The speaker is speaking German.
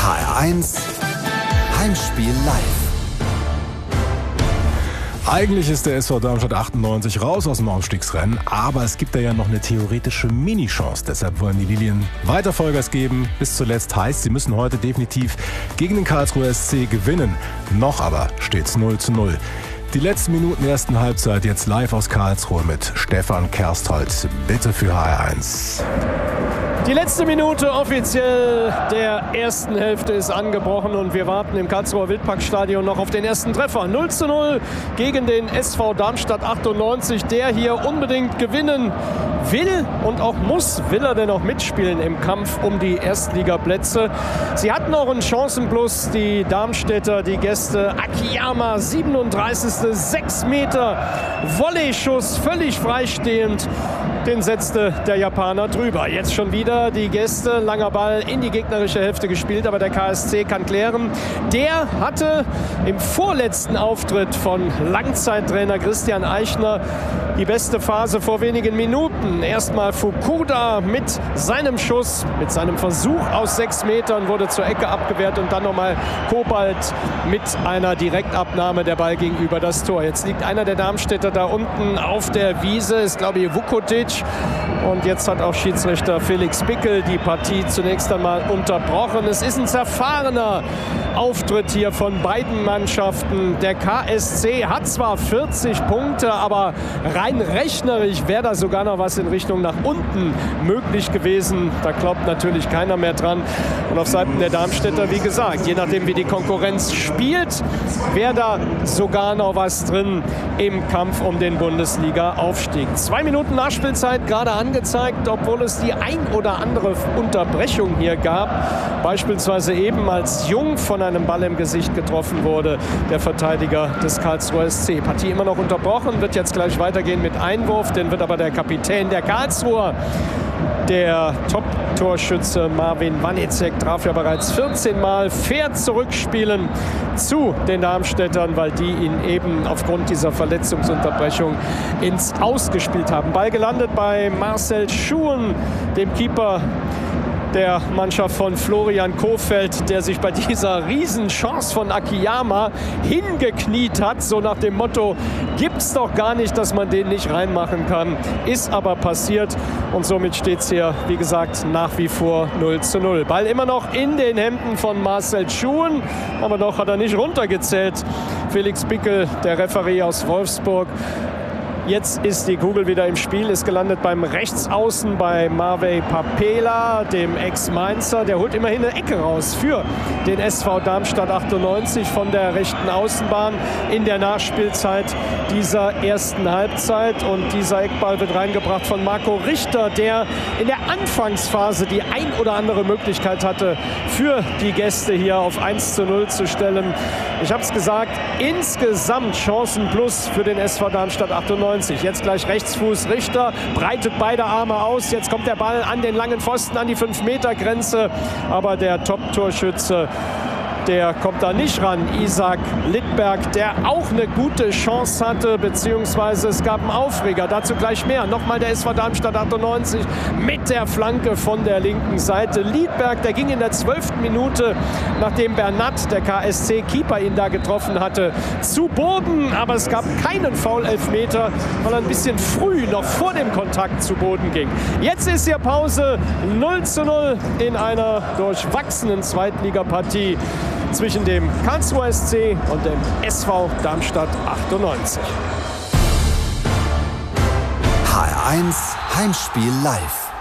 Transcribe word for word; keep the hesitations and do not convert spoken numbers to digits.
H R eins Heimspiel live. Eigentlich ist der S V Darmstadt achtundneunzig raus aus dem Aufstiegsrennen, aber es gibt da ja noch eine theoretische Mini-Chance. Deshalb wollen die Lilien weiter Vollgas geben. Bis zuletzt heißt, sie müssen heute definitiv gegen den Karlsruher S C gewinnen. Noch aber steht's null zu null. Die letzten Minuten der ersten Halbzeit jetzt live aus Karlsruhe mit Stefan Kersthold. Bitte für H R eins. Die letzte Minute offiziell der ersten Hälfte ist angebrochen und wir warten im Karlsruher Wildparkstadion noch auf den ersten Treffer. null zu null gegen den S V Darmstadt achtundneunzig, der hier unbedingt gewinnen will und auch muss. Will er denn auch mitspielen im Kampf um die Erstligaplätze? Sie hatten auch einen Chancenplus, die Darmstädter, die Gäste. Akiyama, siebenunddreißigste sechs Meter, Volley-Schuss, völlig freistehend. Den setzte der Japaner drüber. Jetzt schon wieder die Gäste. Langer Ball in die gegnerische Hälfte gespielt, aber der K S C kann klären. Der hatte im vorletzten Auftritt von Langzeittrainer Christian Eichner die beste Phase vor wenigen Minuten. Erstmal Fukuda mit seinem Schuss, mit seinem Versuch aus sechs Metern, wurde zur Ecke abgewehrt und dann nochmal Kobalt mit einer Direktabnahme. Der Ball ging über das Tor. Jetzt liegt einer der Darmstädter da unten auf der Wiese, ist glaube ich Vukotic. Und jetzt hat auch Schiedsrichter Felix Bickel die Partie zunächst einmal unterbrochen. Es ist ein zerfahrener Auftritt hier von beiden Mannschaften. Der K S C hat zwar vierzig Punkte, aber rein rechnerisch wäre da sogar noch was in Richtung nach unten möglich gewesen. Da glaubt natürlich keiner mehr dran. Und auf Seiten der Darmstädter, wie gesagt, je nachdem wie die Konkurrenz spielt, wäre da sogar noch was drin im Kampf um den Bundesliga-Aufstieg. Zwei Minuten Nachspielzeit gerade angezeigt, obwohl es die ein oder andere Unterbrechung hier gab. Beispielsweise eben, als Jung von einem Ball im Gesicht getroffen wurde, der Verteidiger des Karlsruher S C. Partie immer noch unterbrochen, wird jetzt gleich weitergehen mit Einwurf. Den wird aber der Kapitän der Karlsruher, der Top-Torschütze Marvin Wanizek, traf ja bereits vierzehn Mal, fair zurückspielen zu den Darmstädtern, weil die ihn eben aufgrund dieser Verletzungsunterbrechung ins Aus gespielt haben. Ball gelandet bei Marcel Schuhen, dem Keeper der Mannschaft von Florian Kohfeldt, der sich bei dieser Riesenchance von Akiyama hingekniet hat, so nach dem Motto, gibt's doch gar nicht, dass man den nicht reinmachen kann. Ist aber passiert und somit steht es hier, wie gesagt, nach wie vor null zu null. Ball immer noch in den Händen von Marcel Schuhen, aber noch hat er nicht runtergezählt. Felix Bickel, der Referee aus Wolfsburg. Jetzt ist die Kugel wieder im Spiel, ist gelandet beim Rechtsaußen bei Marvey Papela, dem Ex-Mainzer. Der holt immerhin eine Ecke raus für den S V Darmstadt achtundneunzig von der rechten Außenbahn in der Nachspielzeit dieser ersten Halbzeit. Und dieser Eckball wird reingebracht von Marco Richter, der in der Anfangsphase die ein oder andere Möglichkeit hatte, für die Gäste hier auf eins zu null zu stellen. Ich habe es gesagt, insgesamt Chancen plus für den S V Darmstadt achtundneunzig. Jetzt gleich Rechtsfuß Richter, breitet beide Arme aus. Jetzt kommt der Ball an den langen Pfosten, an die fünf Meter Grenze. Aber der Top-Torschütze, der kommt da nicht ran. Isaac Littberg, der auch eine gute Chance hatte, beziehungsweise es gab einen Aufreger. Dazu gleich mehr. Nochmal der S V Darmstadt achtundneunzig mit der Flanke von der linken Seite. Littberg, der ging in der zwölften Minute, nachdem Bernat, der K S C-Keeper, ihn da getroffen hatte, zu Boden. Aber es gab keinen Foul-Elfmeter, weil er ein bisschen früh, noch vor dem Kontakt, zu Boden ging. Jetzt ist hier Pause. null zu null in einer durchwachsenen Zweitligapartie zwischen dem Karlsruher S C und dem S V Darmstadt achtundneunzig. H R eins Heimspiel live.